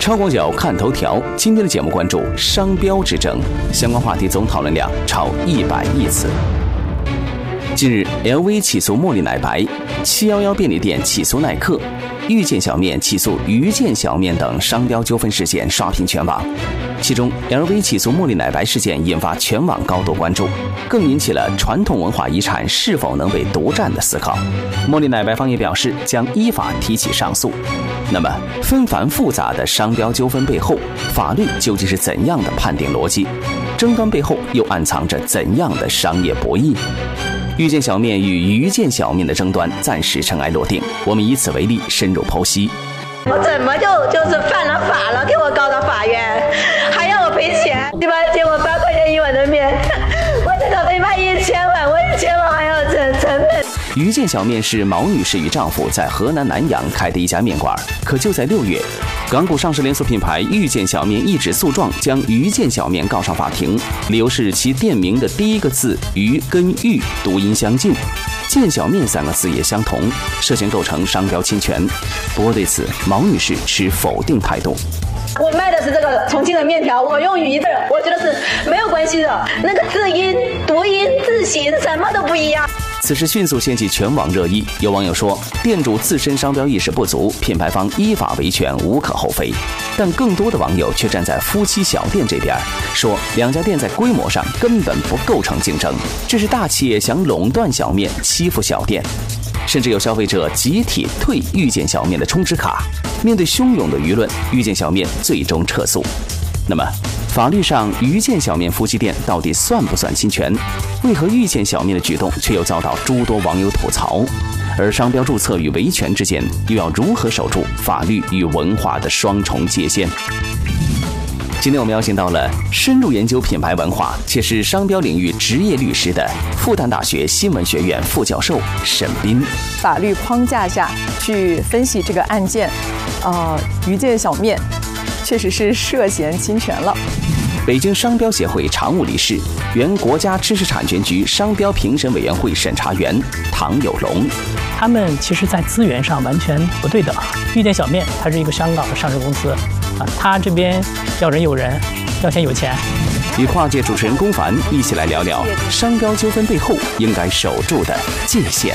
超广角看头条，今天的节目关注商标之争，相关话题总讨论量超100亿次。近日 ，LV 起诉茉莉奶白，711便利店起诉耐克，遇见小面起诉鱼见小面等商标纠纷事件刷屏全网。其中 ，LV 起诉茉莉奶白事件引发全网高度关注，更引起了传统文化遗产是否能被独占的思考。茉莉奶白方也表示将依法提起上诉。那么，纷繁复杂的商标纠纷背后，法律究竟是怎样的判定逻辑？争端背后又暗藏着怎样的商业博弈？遇见小面与鱼见小面的争端暂时尘埃落定，我们以此为例深入剖析。 我怎么就是犯了法了，给我告到法院，还要我赔钱？对吧？结果8块钱一碗的面，我这个被卖1000碗，我1000碗还要成本。 鱼见小面是毛女士与丈夫在河南南阳开的一家面馆，可就在6月，港股上市连锁品牌遇见小面一纸诉状将鱼见小面告上法庭，理由是其店名的第一个字鱼跟玉读音相近，见小面3个字也相同，涉嫌构成商标侵权。不过对此，毛女士持否定态度。 我卖的是这个重庆的面条，我用鱼字，我觉得是没有关系的，那个字音、读音、字形什么都不一样。 此事迅速掀起全网热议，有网友说，店主自身商标意识不足，品牌方依法维权无可厚非。但更多的网友却站在夫妻小店这边，说2家店在规模上根本不构成竞争，这是大企业想垄断小面，欺负小店。甚至有消费者集体退遇见小面的充值卡。面对汹涌的舆论，遇见小面最终撤诉。那么，法律上鱼见小面夫妻店到底算不算侵权？为何遇见小面的举动却又遭到诸多网友吐槽？而商标注册与维权之间，又要如何守住法律与文化的双重界限？今天我们邀请到了深入研究品牌文化且是商标领域职业律师的复旦大学新闻学院副教授沈斌。 法律框架下去分析这个案件，鱼见小面确实是涉嫌侵权了。 北京商标协会常务理事、原国家知识产权局商标评审委员会审查员唐有龙。 他们其实在资源上完全不对等。遇见小面它是一个香港的上市公司，他这边要人有人，要钱有钱。 与跨界主持人龚凡一起来聊聊商标纠纷背后应该守住的界限。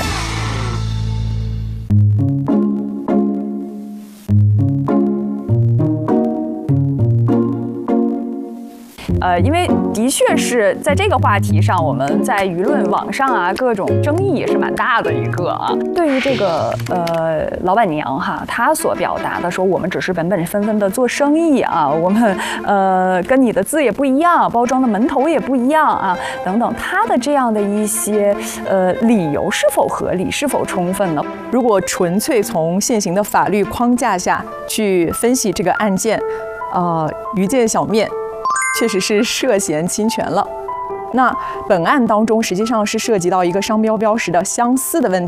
因为的确是在这个话题上，我们在舆论网上啊，各种争议也是蛮大的一个啊。对于这个老板娘哈，她所表达的说，我们只是本本分分的做生意啊，我们跟你的字也不一样，包装的门头也不一样啊，等等，她的这样的一些理由是否合理，是否充分呢？如果纯粹从现行的法律框架下去分析这个案件，鱼见小面确实是涉嫌侵权了。那本案当中实际上是涉及到一个商标标识的相似的问